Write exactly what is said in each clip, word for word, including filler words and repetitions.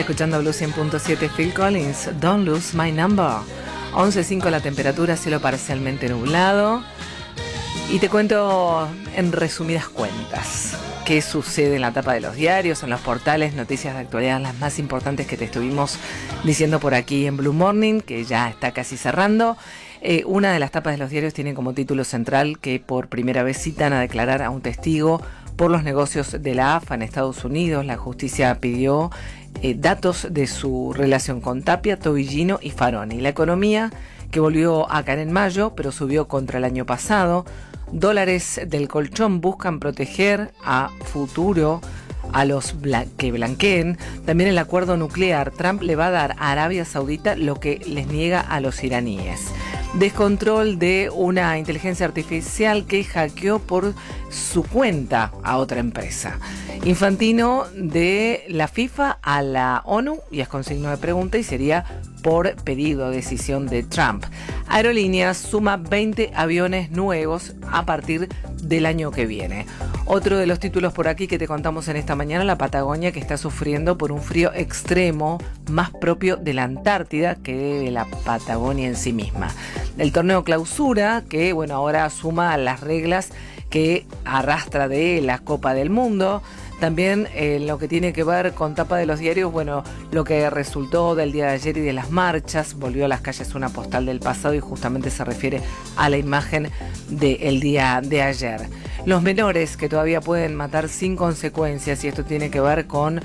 escuchando Blue cien punto siete, Phil Collins, Don't Lose My Number. once punto cinco la temperatura, cielo parcialmente nublado. Y te cuento en resumidas cuentas qué sucede en la tapa de los diarios, en los portales, noticias de actualidad, las más importantes que te estuvimos diciendo por aquí en Blue Morning, que ya está casi cerrando. Eh, una de las tapas de los diarios tiene como título central que por primera vez citan a declarar a un testigo por los negocios de la A F A en Estados Unidos. La justicia pidió eh, datos de su relación con Tapia, Tobillino y Faroni. La economía, que volvió a caer en mayo, pero subió contra el año pasado. Dólares del colchón buscan proteger a futuro a los blan- que blanqueen. También el acuerdo nuclear. Trump le va a dar a Arabia Saudita lo que les niega a los iraníes. Descontrol de una inteligencia artificial que hackeó por su cuenta a otra empresa. Infantino de la FIFA a la ONU, y es con signo de pregunta, y sería por pedido, decisión de Trump. Aerolíneas suma veinte aviones nuevos a partir del año que viene. Otro de los títulos por aquí que te contamos en esta mañana, la Patagonia, que está sufriendo por un frío extremo más propio de la Antártida que de la Patagonia en sí misma. El torneo clausura, que bueno, ahora suma las reglas que arrastra de la Copa del Mundo. También en eh, lo que tiene que ver con tapa de los diarios, bueno, lo que resultó del día de ayer y de las marchas, volvió a las calles una postal del pasado y justamente se refiere a la imagen del día de ayer. Los menores que todavía pueden matar sin consecuencias, y esto tiene que ver con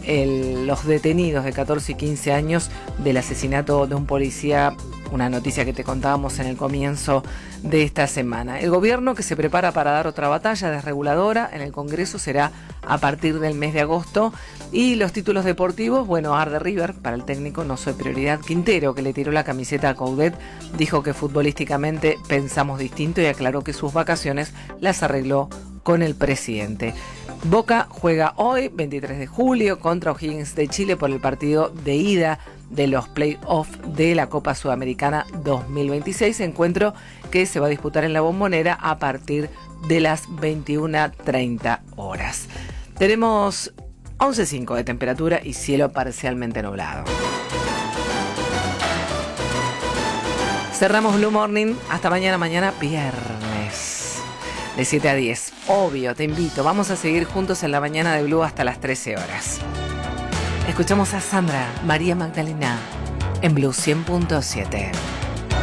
el, los detenidos de catorce y quince años del asesinato de un policía, una noticia que te contábamos en el comienzo de esta semana. El gobierno, que se prepara para dar otra batalla desreguladora en el Congreso, será a partir del mes de agosto. Y los títulos deportivos, bueno, arde River para el técnico, no soy prioridad. Quintero, que le tiró la camiseta a Coudet, dijo que futbolísticamente pensamos distinto y aclaró que sus vacaciones las arregló con el presidente. Boca juega hoy, veintitrés de julio, contra O'Higgins de Chile por el partido de ida de los play-off de la Copa Sudamericana dos mil veintiséis, encuentro que se va a disputar en la Bombonera a partir de las veintiuna treinta horas. Tenemos once punto cinco de temperatura y cielo parcialmente nublado. Cerramos Blue Morning. Hasta mañana, mañana viernes, de siete a diez. Obvio, te invito. Vamos a seguir juntos en la mañana de Blue hasta las trece horas. Escuchamos a Sandra María Magdalena en Blue cien punto siete.